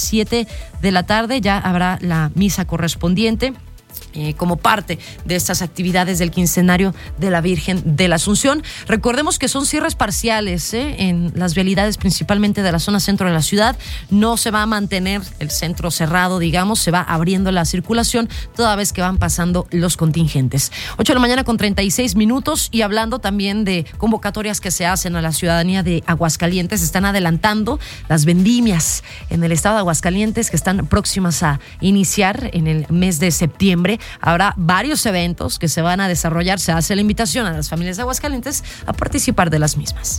7 de la tarde. Ya habrá la misa correspondiente como parte de estas actividades del quincenario de la Virgen de la Asunción. Recordemos que son cierres parciales en las vialidades, principalmente de la zona centro de la ciudad. No se va a mantener el centro cerrado, digamos, se va abriendo la circulación toda vez que van pasando los contingentes. 8 de la mañana con 36 minutos, y hablando también de convocatorias que se hacen a la ciudadanía de Aguascalientes, están adelantando las vendimias en el estado de Aguascalientes que están próximas a iniciar en el mes de septiembre. Habrá varios eventos que se van a desarrollar. Se hace la invitación a las familias de Aguascalientes a participar de las mismas.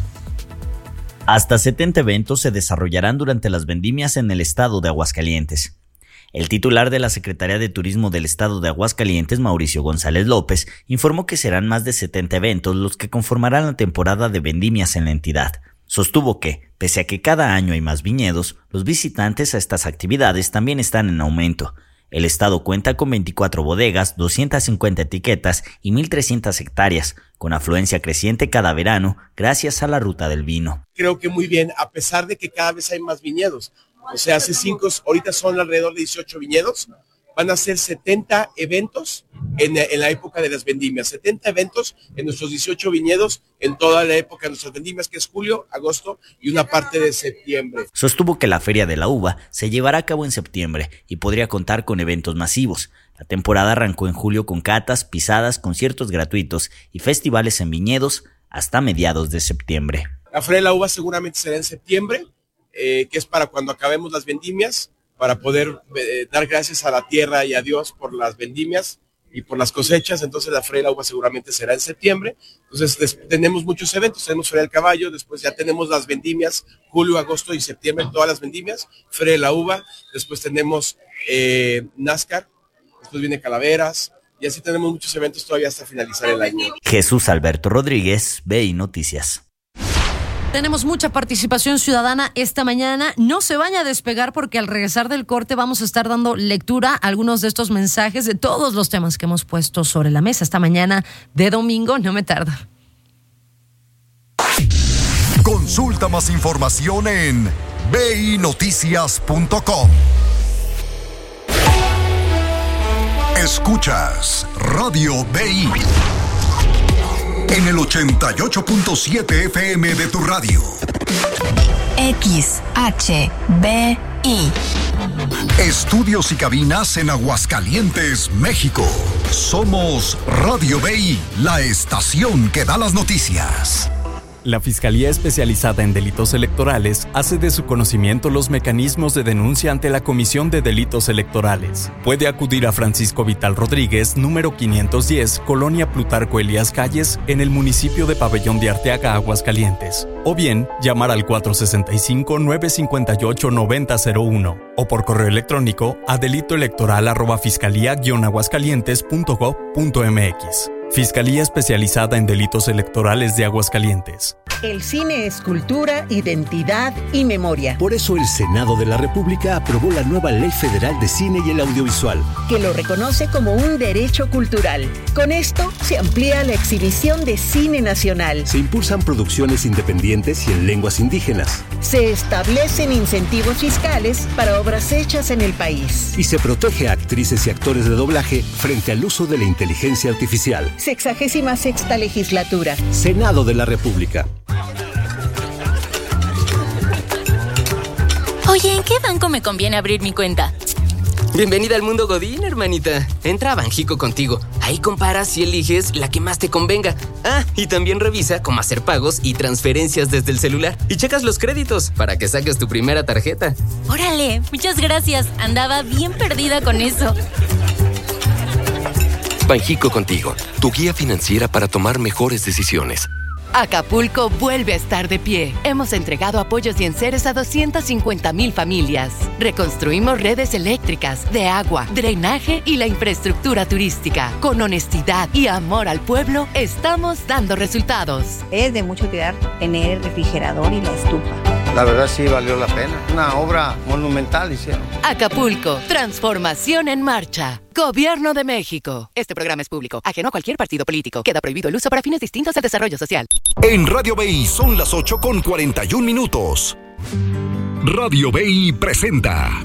Hasta 70 eventos se desarrollarán durante las vendimias en el estado de Aguascalientes. El titular de la Secretaría de Turismo del estado de Aguascalientes, Mauricio González López, informó que serán más de 70 eventos los que conformarán la temporada de vendimias en la entidad. Sostuvo que, pese a que cada año hay más viñedos, los visitantes a estas actividades también están en aumento. El estado cuenta con 24 bodegas, 250 etiquetas y 1,300 hectáreas, con afluencia creciente cada verano gracias a la ruta del vino. Creo que muy bien, a pesar de que cada vez hay más viñedos. O sea, ahorita son alrededor de 18 viñedos. Van a ser 70 eventos en la época de las vendimias. 70 eventos en nuestros 18 viñedos en toda la época de nuestras vendimias, que es julio, agosto y una parte de septiembre. Sostuvo que la Feria de la Uva se llevará a cabo en septiembre y podría contar con eventos masivos. La temporada arrancó en julio con catas, pisadas, conciertos gratuitos y festivales en viñedos hasta mediados de septiembre. La Feria de la Uva seguramente será en septiembre, que es para cuando acabemos las vendimias, para poder dar gracias a la tierra y a Dios por las vendimias y por las cosechas. Entonces la Feria de la Uva seguramente será en septiembre. Entonces tenemos muchos eventos, tenemos Feria del Caballo, después ya tenemos las vendimias, julio, agosto y septiembre, todas las vendimias, Feria de la Uva, después tenemos NASCAR, después viene Calaveras, y así tenemos muchos eventos todavía hasta finalizar el año. Jesús Alberto Rodríguez, BI Noticias. Tenemos mucha participación ciudadana esta mañana. No se vaya a despegar, porque al regresar del corte vamos a estar dando lectura a algunos de estos mensajes de todos los temas que hemos puesto sobre la mesa esta mañana de domingo. No me tardo. Consulta más información en binoticias.com. Escuchas Radio BI en el 88.7 FM de tu radio. XHBI. Estudios y cabinas en Aguascalientes, México. Somos Radio BI, la estación que da las noticias. La Fiscalía Especializada en Delitos Electorales hace de su conocimiento los mecanismos de denuncia ante la Comisión de Delitos Electorales. Puede acudir a Francisco Vital Rodríguez, número 510, Colonia Plutarco Elías Calles, en el municipio de Pabellón de Arteaga, Aguascalientes. O bien, llamar al 465-958-9001 o por correo electrónico a delitoelectoral@fiscalía-aguascalientes.gov.mx. Fiscalía Especializada en Delitos Electorales de Aguascalientes. El cine es cultura, identidad y memoria. Por eso el Senado de la República aprobó la nueva Ley Federal de Cine y el Audiovisual, que lo reconoce como un derecho cultural. Con esto se amplía la exhibición de cine nacional. Se impulsan producciones independientes y en lenguas indígenas. Se establecen incentivos fiscales para obras hechas en el país. Y se protege a actrices y actores de doblaje frente al uso de la inteligencia artificial. 66ª legislatura. Senado de la República. Oye, ¿en qué banco me conviene abrir mi cuenta? Bienvenida al mundo Godín, hermanita. Entra a Banjico Contigo. Ahí comparas y eliges la que más te convenga. Ah, y también revisa cómo hacer pagos y transferencias desde el celular. Y checas los créditos para que saques tu primera tarjeta. Órale, muchas gracias. Andaba bien perdida con eso. Banjico Contigo, tu guía financiera para tomar mejores decisiones. Acapulco vuelve a estar de pie. Hemos entregado apoyos y enseres a 250,000 familias. Reconstruimos redes eléctricas, de agua, drenaje y la infraestructura turística. Con honestidad y amor al pueblo, estamos dando resultados. Es de mucha utilidad tener el refrigerador y la estufa. La verdad sí valió la pena. Una obra monumental hicieron. Acapulco, transformación en marcha. Gobierno de México. Este programa es público, ajeno a cualquier partido político. Queda prohibido el uso para fines distintos al desarrollo social. En Radio BI son las 8:41. Radio BI presenta